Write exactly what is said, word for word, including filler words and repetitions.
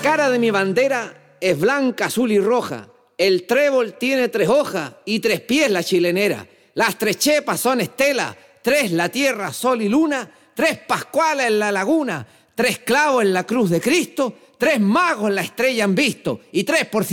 cara de mi bandera es blanca, azul y roja. El trébol tiene tres hojas y tres pies la chilenera. Las tres chepas son estelas, tres la tierra, sol y luna, tres pascuales en la laguna, tres clavos en la cruz de Cristo, tres magos la estrella han visto y tres por